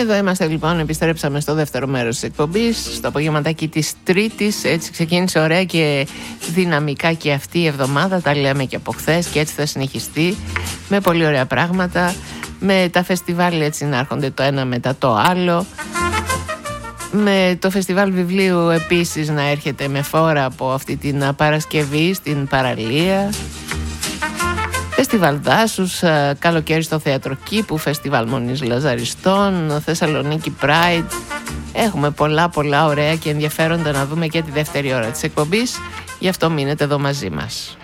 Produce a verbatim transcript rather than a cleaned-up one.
Εδώ είμαστε λοιπόν, επιστρέψαμε στο δεύτερο μέρος της εκπομπής, στο απογευματάκι της Τρίτης. Έτσι ξεκίνησε ωραία και δυναμικά και αυτή η εβδομάδα, τα λέμε και από χθες και έτσι θα συνεχιστεί, με πολύ ωραία πράγματα, με τα φεστιβάλ έτσι να έρχονται το ένα μετά το άλλο, με το φεστιβάλ βιβλίου επίσης να έρχεται με φόρα από αυτή την Παρασκευή στην παραλία, φεστιβάλ δάσους, καλοκαίρι στο Θέατρο Κήπου, φεστιβάλ Μονής Λαζαριστών, Θεσσαλονίκη Pride. Έχουμε πολλά πολλά ωραία και ενδιαφέροντα να δούμε και τη δεύτερη ώρα της εκπομπής, γι' αυτό μείνετε εδώ μαζί μας.